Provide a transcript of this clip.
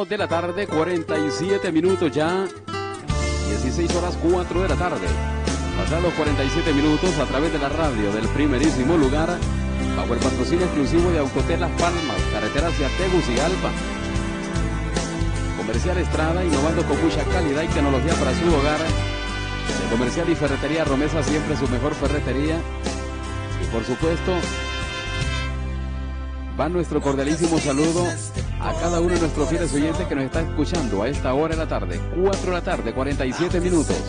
4 de la tarde, 47 minutos ya. 16 horas 4 de la tarde. Pasados 47 minutos a través de la radio del primerísimo lugar, bajo el patrocinio exclusivo de Autotel Las Palmas, carretera hacia Tegucigalpa. Comercial Estrada, innovando con mucha calidad y tecnología para su hogar. El Comercial y Ferretería Romesa, siempre su mejor ferretería. Y por supuesto, va nuestro cordialísimo saludo a cada uno de nuestros fieles oyentes que nos está escuchando a esta hora de la tarde, 4 de la tarde, 47 minutos.